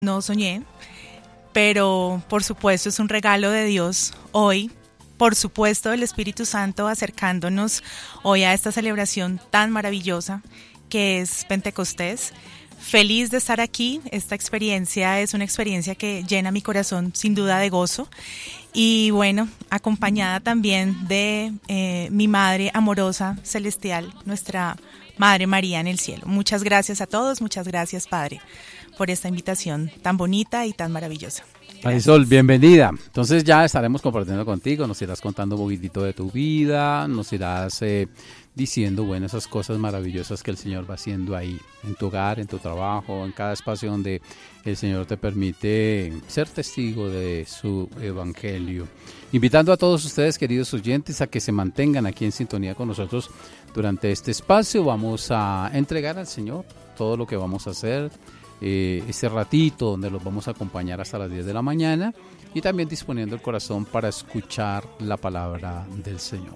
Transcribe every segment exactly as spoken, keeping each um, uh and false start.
No soñé, pero por supuesto es un regalo de Dios hoy. Por supuesto el Espíritu Santo acercándonos hoy a esta celebración tan maravillosa que es Pentecostés. Feliz de estar aquí. Esta experiencia es una experiencia que llena mi corazón sin duda de gozo. Y bueno, acompañada también de eh, mi Madre amorosa, celestial, nuestra Madre María en el cielo. Muchas gracias a todos, muchas gracias Padre por esta invitación tan bonita y tan maravillosa. Marisol, bienvenida. Entonces ya estaremos compartiendo contigo, nos irás contando un poquitito de tu vida, nos irás eh, diciendo, bueno, esas cosas maravillosas que el Señor va haciendo ahí, en tu hogar, en tu trabajo, en cada espacio donde el Señor te permite ser testigo de su evangelio. Invitando a todos ustedes, queridos oyentes, a que se mantengan aquí en sintonía con nosotros durante este espacio. Vamos a entregar al Señor todo lo que vamos a hacer, Eh, este ratito donde los vamos a acompañar hasta las diez de la mañana y también disponiendo el corazón para escuchar la palabra del Señor.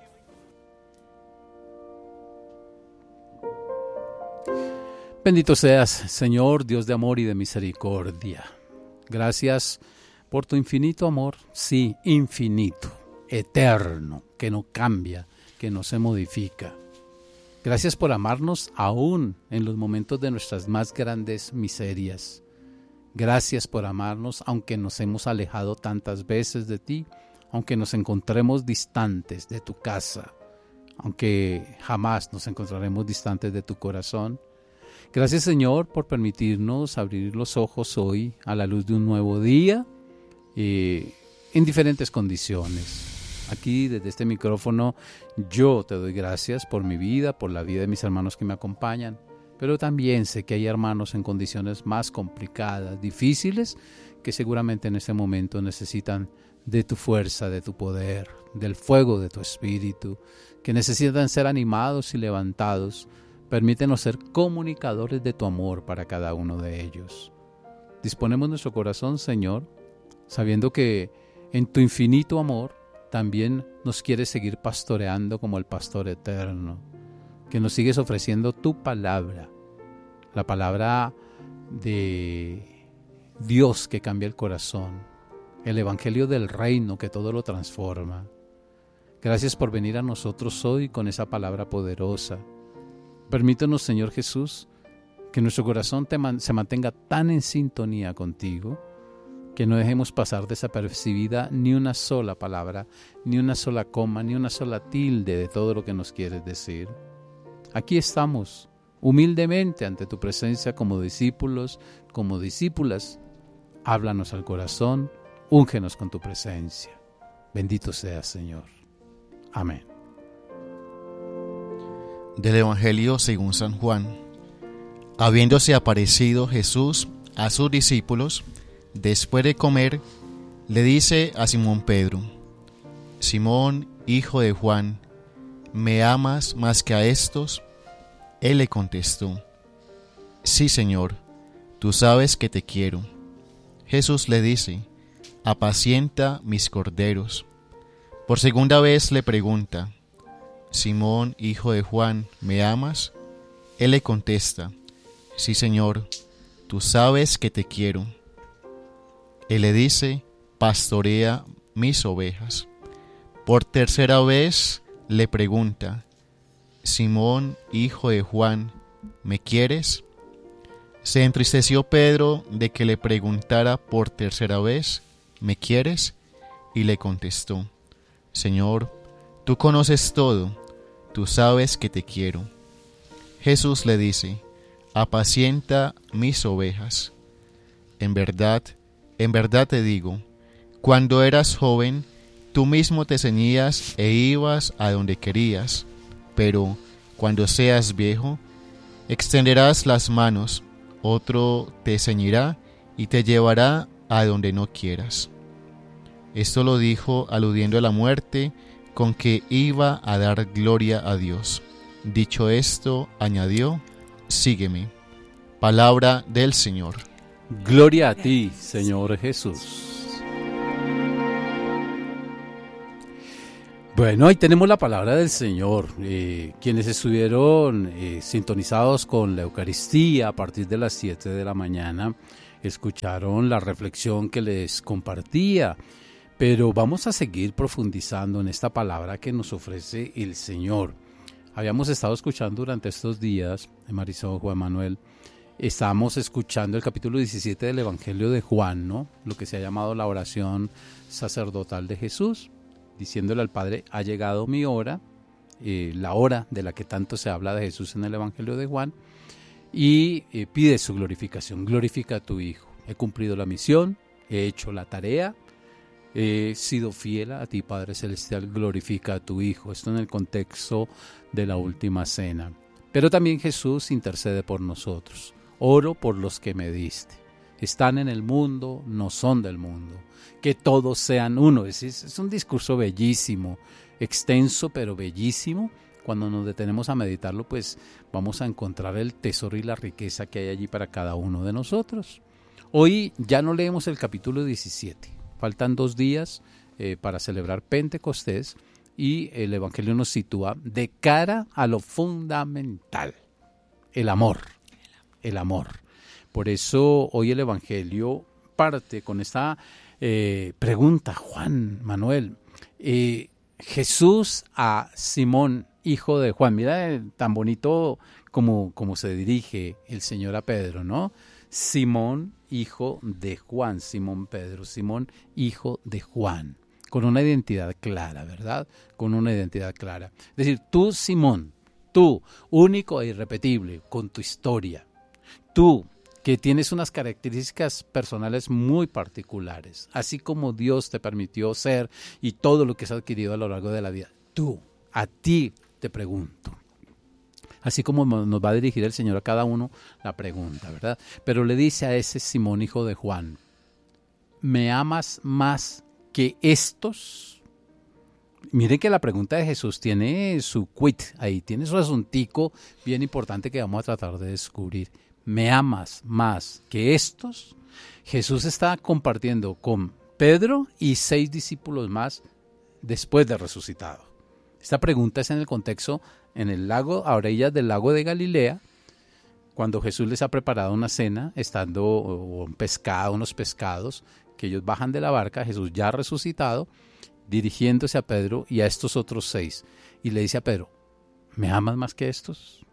Bendito seas, Señor, Dios de amor y de misericordia. Gracias por tu infinito amor, sí, infinito, eterno, que no cambia, que no se modifica. Gracias por amarnos aún en los momentos de nuestras más grandes miserias. Gracias por amarnos aunque nos hemos alejado tantas veces de ti, aunque nos encontremos distantes de tu casa, aunque jamás nos encontraremos distantes de tu corazón. Gracias, Señor, por permitirnos abrir los ojos hoy a la luz de un nuevo día, eh, en diferentes condiciones. Aquí, desde este micrófono, yo te doy gracias por mi vida, por la vida de mis hermanos que me acompañan, pero también sé que hay hermanos en condiciones más complicadas, difíciles, que seguramente en este momento necesitan de tu fuerza, de tu poder, del fuego de tu espíritu, que necesitan ser animados y levantados. Permítenos ser comunicadores de tu amor para cada uno de ellos. Disponemos nuestro corazón, Señor, sabiendo que en tu infinito amor también nos quieres seguir pastoreando como el pastor eterno, que nos sigues ofreciendo tu palabra, la palabra de Dios que cambia el corazón, el evangelio del reino que todo lo transforma. Gracias por venir a nosotros hoy con esa palabra poderosa. Permítenos, Señor Jesús, que nuestro corazón te man- se mantenga tan en sintonía contigo, que no dejemos pasar desapercibida ni una sola palabra, ni una sola coma, ni una sola tilde de todo lo que nos quieres decir. Aquí estamos, humildemente ante tu presencia como discípulos, como discípulas. Háblanos al corazón, úngenos con tu presencia. Bendito seas, Señor. Amén. Del Evangelio según San Juan. Habiéndose aparecido Jesús a sus discípulos, después de comer, le dice a Simón Pedro: Simón, hijo de Juan, ¿me amas más que a estos? Él le contestó: Sí, Señor, tú sabes que te quiero. Jesús le dice: Apacienta mis corderos. Por segunda vez le pregunta: Simón, hijo de Juan, ¿me amas? Él le contesta: Sí, Señor, tú sabes que te quiero. Él le dice: Pastorea mis ovejas. Por tercera vez le pregunta: Simón, hijo de Juan, ¿me quieres? Se entristeció Pedro de que le preguntara por tercera vez: ¿me quieres? Y le contestó: Señor, tú conoces todo, tú sabes que te quiero. Jesús le dice: Apacienta mis ovejas. En verdad, en verdad te digo, cuando eras joven, tú mismo te ceñías e ibas a donde querías, pero cuando seas viejo, extenderás las manos, otro te ceñirá y te llevará a donde no quieras. Esto lo dijo aludiendo a la muerte con que iba a dar gloria a Dios. Dicho esto, añadió: Sígueme. Palabra del Señor. Gloria a ti, Señor Jesús. Bueno, ahí tenemos la palabra del Señor. Eh, quienes estuvieron eh, sintonizados con la Eucaristía a partir de las siete de la mañana, escucharon la reflexión que les compartía, pero vamos a seguir profundizando en esta palabra que nos ofrece el Señor. Habíamos estado escuchando durante estos días, Marisol, Juan Manuel, estamos escuchando el capítulo diecisiete del Evangelio de Juan, ¿no? Lo que se ha llamado la oración sacerdotal de Jesús, diciéndole al Padre, ha llegado mi hora, eh, la hora de la que tanto se habla de Jesús en el Evangelio de Juan, y eh, pide su glorificación. Glorifica a tu Hijo. He cumplido la misión, he hecho la tarea, he sido fiel a ti, Padre Celestial, glorifica a tu Hijo. Esto en el contexto de la última cena. Pero también Jesús intercede por nosotros. Oro por los que me diste. Están en el mundo, no son del mundo. Que todos sean uno. Es, es un discurso bellísimo, extenso pero bellísimo. Cuando nos detenemos a meditarlo, pues vamos a encontrar el tesoro y la riqueza que hay allí para cada uno de nosotros. Hoy ya no leemos el capítulo diecisiete. Faltan dos días eh, para celebrar Pentecostés y el Evangelio nos sitúa de cara a lo fundamental, el amor, el amor. Por eso hoy el Evangelio parte con esta eh, pregunta, Juan Manuel, eh, Jesús a Simón, hijo de Juan. Mira eh, tan bonito como, como se dirige el Señor a Pedro, ¿no? Simón, hijo de Juan, Simón Pedro, Simón, hijo de Juan, con una identidad clara, ¿verdad? Con una identidad clara. Es decir, tú, Simón, tú, único e irrepetible, con tu historia, tú, que tienes unas características personales muy particulares, así como Dios te permitió ser y todo lo que has adquirido a lo largo de la vida, tú, a ti te pregunto. Así como nos va a dirigir el Señor a cada uno la pregunta, ¿verdad? Pero le dice a ese Simón, hijo de Juan, ¿me amas más que estos? Miren que la pregunta de Jesús tiene su quit ahí, tiene su asuntico bien importante que vamos a tratar de descubrir. ¿Me amas más que estos? Jesús está compartiendo con Pedro y seis discípulos más después de resucitado. Esta pregunta es en el contexto, en el lago, a orillas del lago de Galilea, cuando Jesús les ha preparado una cena, estando un pescado, unos pescados, que ellos bajan de la barca, Jesús ya resucitado, dirigiéndose a Pedro y a estos otros seis, y le dice a Pedro, ¿me amas más que estos?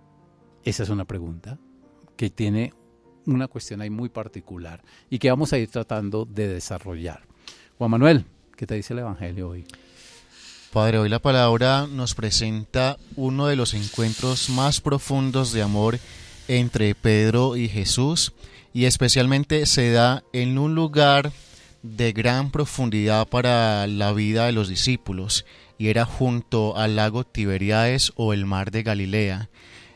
Esa es una pregunta que tiene una cuestión ahí muy particular y que vamos a ir tratando de desarrollar. Juan Manuel, ¿qué te dice el Evangelio hoy? Padre, hoy la palabra nos presenta uno de los encuentros más profundos de amor entre Pedro y Jesús, y especialmente se da en un lugar de gran profundidad para la vida de los discípulos, y era junto al lago Tiberíades o el mar de Galilea.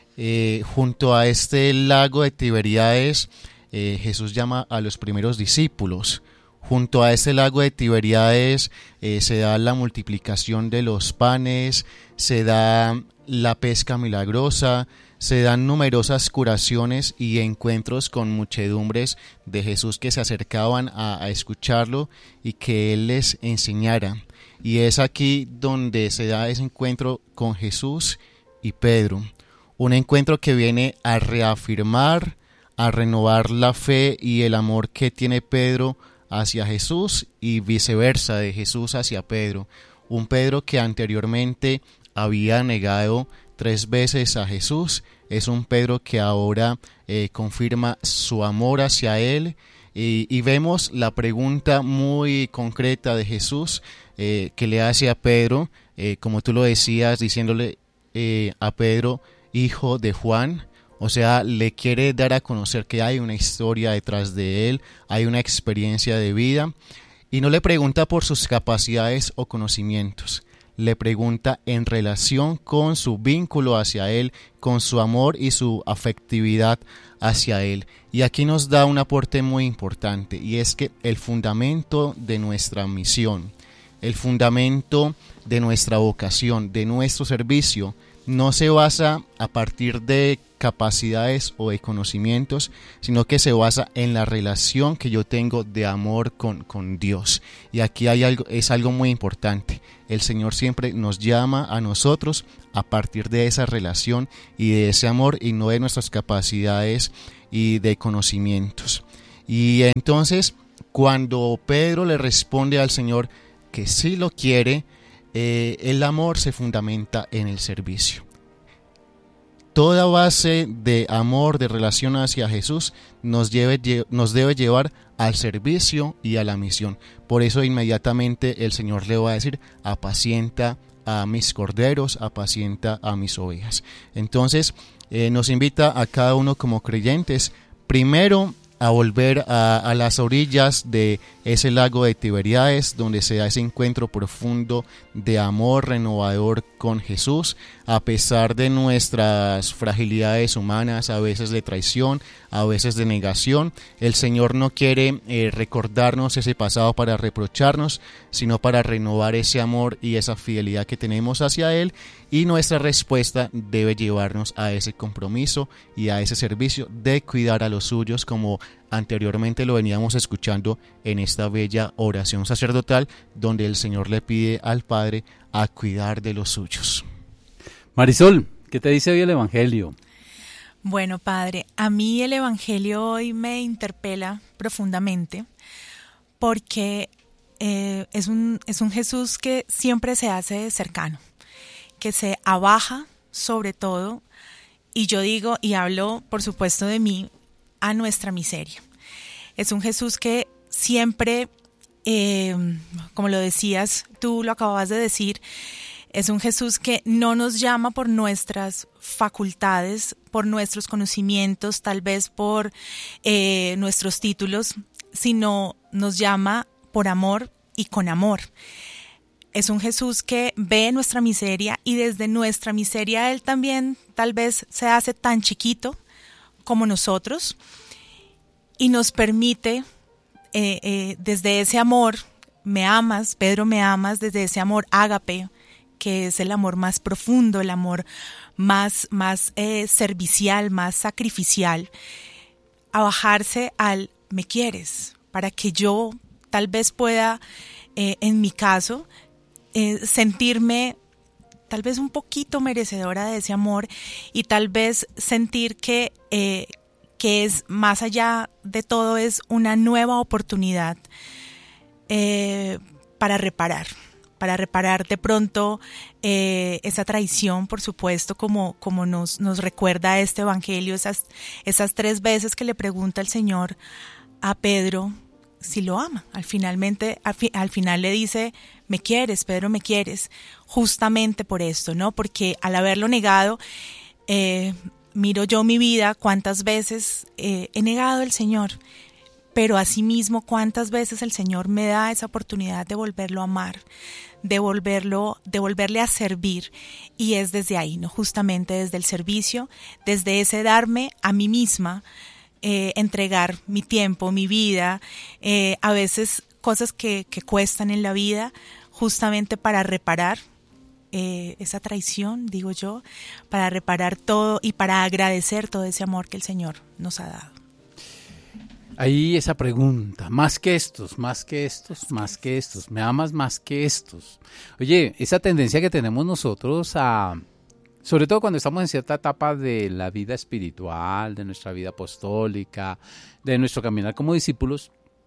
Eh, junto a este lago de Tiberíades, eh, Jesús llama a los primeros discípulos. Junto a este lago de Tiberíades eh, se da la multiplicación de los panes, se da la pesca milagrosa, se dan numerosas curaciones y encuentros con muchedumbres de Jesús que se acercaban a, a escucharlo y que Él les enseñara. Y es aquí donde se da ese encuentro con Jesús y Pedro. Un encuentro que viene a reafirmar, a renovar la fe y el amor que tiene Pedro hacia Jesús y viceversa, de Jesús hacia Pedro. Un Pedro que anteriormente había negado tres veces a Jesús, es un Pedro que ahora eh, confirma su amor hacia él, y, y vemos la pregunta muy concreta de Jesús eh, que le hace a Pedro, eh, como tú lo decías, diciéndole eh, a Pedro, hijo de Juan. O sea, le quiere dar a conocer que hay una historia detrás de él, hay una experiencia de vida, y no le pregunta por sus capacidades o conocimientos, le pregunta en relación con su vínculo hacia él, con su amor y su afectividad hacia él. Y aquí nos da un aporte muy importante, y es que el fundamento de nuestra misión, el fundamento de nuestra vocación, de nuestro servicio, no se basa a partir de capacidades o de conocimientos, sino que se basa en la relación que yo tengo de amor con, con Dios. Y aquí hay algo, es algo muy importante. El Señor siempre nos llama a nosotros a partir de esa relación y de ese amor, y no de nuestras capacidades y de conocimientos. Y entonces, cuando Pedro le responde al Señor que sí lo quiere, eh, el amor se fundamenta en el servicio. Toda base de amor, de relación hacia Jesús, nos, lleve, nos debe llevar al servicio y a la misión. Por eso inmediatamente el Señor le va a decir: apacienta a mis corderos, apacienta a mis ovejas. Entonces eh, nos invita a cada uno como creyentes, primero a volver a, a las orillas de ese lago de Tiberíades, donde se da ese encuentro profundo de amor renovador con Jesús, a pesar de nuestras fragilidades humanas, a veces de traición, a veces de negación. El Señor no quiere eh, recordarnos ese pasado para reprocharnos, sino para renovar ese amor y esa fidelidad que tenemos hacia Él, y nuestra respuesta debe llevarnos a ese compromiso y a ese servicio de cuidar a los suyos, como anteriormente lo veníamos escuchando en esta bella oración sacerdotal, donde el Señor le pide al Padre a cuidar de los suyos. Marisol, ¿qué te dice hoy el Evangelio? Bueno, Padre, a mí el Evangelio hoy me interpela profundamente porque eh, es un, es un Jesús que siempre se hace cercano, que se abaja sobre todo, y yo digo y hablo por supuesto de mí, a nuestra miseria. Es un Jesús que siempre, eh, como lo decías, tú lo acababas de decir, es un Jesús que no nos llama por nuestras facultades, por nuestros conocimientos, tal vez por eh, nuestros títulos, sino nos llama por amor y con amor. Es un Jesús que ve nuestra miseria y desde nuestra miseria Él también tal vez se hace tan chiquito como nosotros y nos permite eh, eh, desde ese amor, me amas, Pedro me amas, desde ese amor ágape, que es el amor más profundo, el amor más, más eh, servicial, más sacrificial, a bajarse al me quieres, para que yo tal vez pueda, eh, en mi caso, eh, sentirme tal vez un poquito merecedora de ese amor y tal vez sentir que, eh, que es más allá de todo, es una nueva oportunidad eh, para reparar, para reparar de pronto eh, esa traición, por supuesto, como, como nos, nos recuerda este Evangelio, esas, esas tres veces que le pregunta el Señor a Pedro si lo ama. Al, finalmente, al, fi, al final le dice, me quieres, Pedro, me quieres, justamente por esto, ¿no? Porque al haberlo negado, eh, miro yo mi vida, cuántas veces eh, he negado al Señor, pero asimismo cuántas veces el Señor me da esa oportunidad de volverlo a amar, de volverlo, de volverle a servir, y es desde ahí, ¿no? Justamente desde el servicio, desde ese darme a mí misma, eh, entregar mi tiempo, mi vida, eh, a veces cosas que, que cuestan en la vida, justamente para reparar eh, esa traición, digo yo, para reparar todo y para agradecer todo ese amor que el Señor nos ha dado. Ahí esa pregunta, más que estos, más que estos, más que estos, ¿me amas más que estos? Oye, esa tendencia que tenemos nosotros a, sobre todo cuando estamos en cierta etapa de la vida espiritual, de nuestra vida apostólica, de nuestro caminar como discípulos,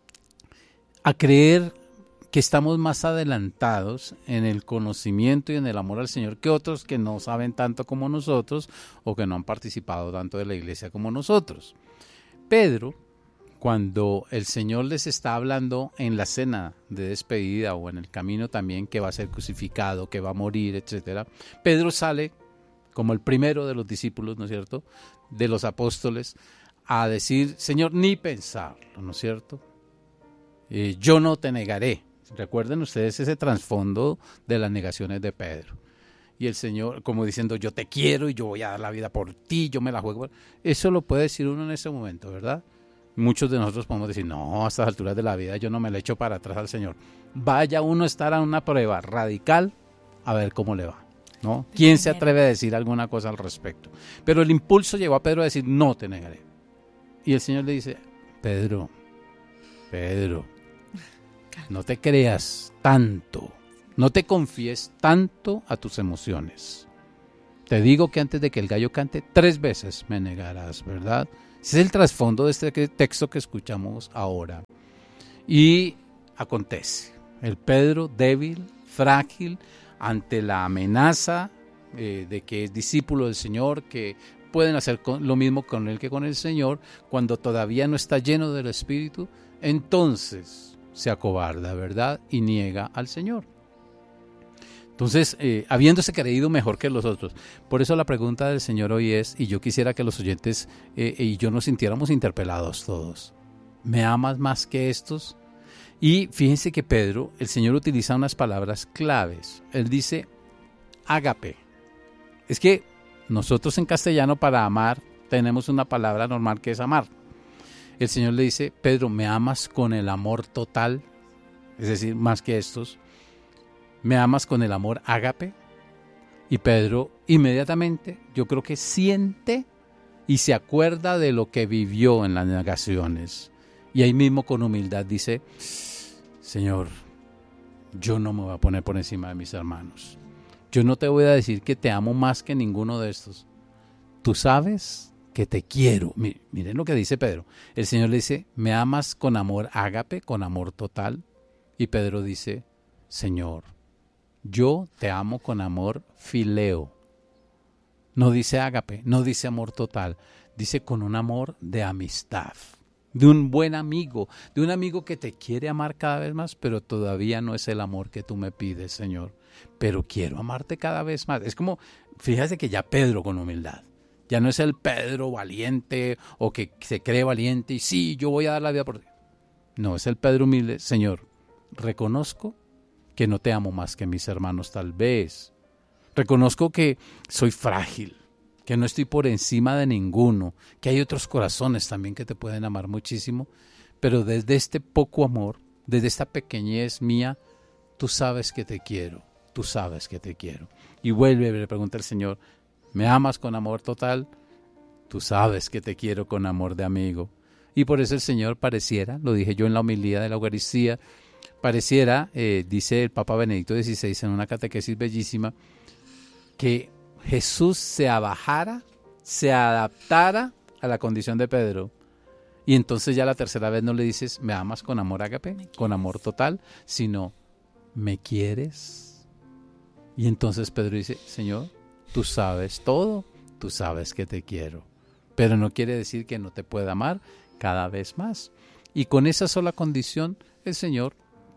a creer que estamos más adelantados en el conocimiento y en el amor al Señor que otros que no saben tanto como nosotros o que no han participado tanto de la iglesia como nosotros. Pedro, cuando el Señor les está hablando en la cena de despedida o en el camino también que va a ser crucificado, que va a morir, etcétera, Pedro sale como el primero de los discípulos, ¿no es cierto?, de los apóstoles, a decir, Señor, ni pensarlo, ¿no es cierto? Eh, yo no te negaré. Recuerden ustedes ese trasfondo de las negaciones de Pedro. Y el Señor, como diciendo, yo te quiero y yo voy a dar la vida por ti, yo me la juego. Eso lo puede decir uno en ese momento, ¿verdad? Muchos de nosotros podemos decir, no, a estas alturas de la vida yo no me le echo para atrás al Señor. Vaya uno a estar a una prueba radical a ver cómo le va, ¿no? ¿Quién se atreve a decir alguna cosa al respecto? Pero el impulso llevó a Pedro a decir, no te negaré. Y el Señor le dice, Pedro, Pedro, no te creas tanto, no te confíes tanto a tus emociones. Te digo que antes de que el gallo cante, tres veces me negarás, ¿verdad? Ese es el trasfondo de este texto que escuchamos ahora. Y acontece, el Pedro débil, frágil, ante la amenaza eh, de que es discípulo del Señor, que pueden hacer con, lo mismo con él que con el Señor, cuando todavía no está lleno del Espíritu, entonces se acobarda, ¿verdad? Y niega al Señor. Entonces, eh, habiéndose creído mejor que los otros. Por eso la pregunta del Señor hoy es, y yo quisiera que los oyentes eh, y yo nos sintiéramos interpelados todos. ¿Me amas más que estos? Y fíjense que Pedro, el Señor utiliza unas palabras claves. Él dice, ágape. Es que nosotros en castellano para amar tenemos una palabra normal que es amar. El Señor le dice, Pedro, ¿me amas con el amor total? Es decir, más que estos. ¿Me amas con el amor ágape? Y Pedro inmediatamente, yo creo que siente y se acuerda de lo que vivió en las negaciones. Y ahí mismo con humildad dice, Señor, yo no me voy a poner por encima de mis hermanos. Yo no te voy a decir que te amo más que ninguno de estos. Tú sabes que te quiero. Miren lo que dice Pedro. El Señor le dice, ¿me amas con amor ágape, con amor total? Y Pedro dice, Señor, yo te amo con amor fileo. No dice ágape, no dice amor total, dice con un amor de amistad, de un buen amigo, de un amigo que te quiere amar cada vez más, pero todavía no es el amor que tú me pides, Señor. Pero quiero amarte cada vez más. Es como, fíjate que ya Pedro con humildad, ya no es el Pedro valiente o que se cree valiente y sí, yo voy a dar la vida por ti. No, es el Pedro humilde, Señor, reconozco que no te amo más que mis hermanos tal vez. Reconozco que soy frágil, que no estoy por encima de ninguno, que hay otros corazones también que te pueden amar muchísimo, pero desde este poco amor, desde esta pequeñez mía, tú sabes que te quiero, tú sabes que te quiero. Y vuelve, le pregunta el Señor, ¿me amas con amor total? Tú sabes que te quiero con amor de amigo. Y por eso el Señor pareciera, lo dije yo en la homilía de la Eucaristía, pareciera, eh, dice el Papa Benedicto dieciséis en una catequesis bellísima, que Jesús se abajara, se adaptara a la condición de Pedro. Y entonces ya la tercera vez no le dices, ¿me amas con amor ágape, con amor total? Sino, ¿me quieres? Y entonces Pedro dice, Señor, tú sabes todo, tú sabes que te quiero. Pero no quiere decir que no te pueda amar cada vez más. Y con esa sola condición, el Señor,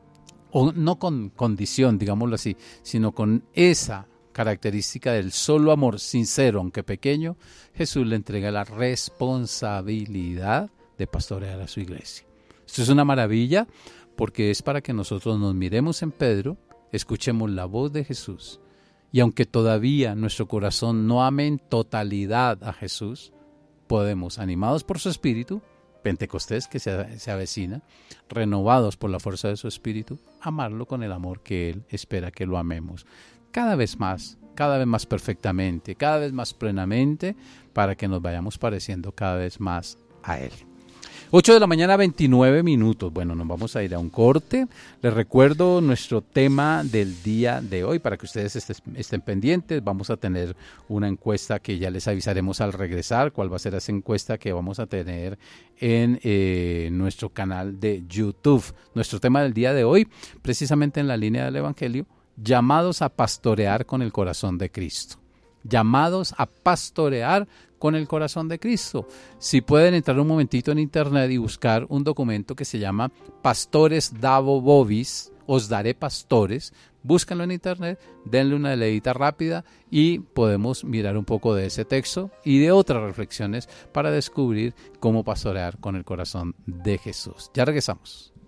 o no con condición, digámoslo así, sino con esa característica del solo amor sincero, aunque pequeño, Jesús le entrega la responsabilidad de pastorear a su iglesia. Esto es una maravilla porque es para que nosotros nos miremos en Pedro, escuchemos la voz de Jesús y aunque todavía nuestro corazón no ame en totalidad a Jesús, podemos, animados por su Espíritu, Pentecostés que se, se avecina, renovados por la fuerza de su Espíritu, amarlo con el amor que Él espera que lo amemos. Cada vez más, cada vez más perfectamente, cada vez más plenamente, para que nos vayamos pareciendo cada vez más a Él. ocho de la mañana, veintinueve minutos. Bueno, nos vamos a ir a un corte. Les recuerdo nuestro tema del día de hoy para que ustedes estén pendientes. Vamos a tener una encuesta que ya les avisaremos al regresar. ¿Cuál va a ser esa encuesta que vamos a tener en eh, nuestro canal de YouTube? Nuestro tema del día de hoy, precisamente en la línea del Evangelio, llamados a pastorear con el corazón de Cristo. Llamados a pastorear con el corazón de Cristo. Si pueden entrar un momentito en internet y buscar un documento que se llama Pastores Dabo Vobis, os daré pastores, búscanlo en internet, denle una leída rápida y podemos mirar un poco de ese texto y de otras reflexiones para descubrir cómo pastorear con el corazón de Jesús. Ya regresamos.